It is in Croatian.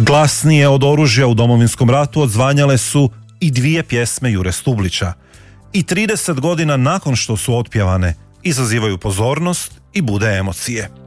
Glasnije od oružja u Domovinskom ratu odzvanjale su i 2 pjesme Jure Stublića. I 30 godina nakon što su otpjevane, izazivaju pozornost i bude emocije.